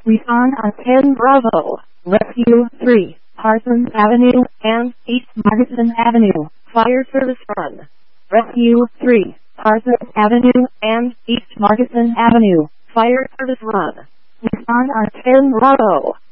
Respond on 10 Bravo, Rescue 3, Parsons Avenue and East Markeson Avenue, Fire Service Run. Rescue 3, Parsons Avenue and East Markeson Avenue, Fire Service Run. Respond on 10 Bravo.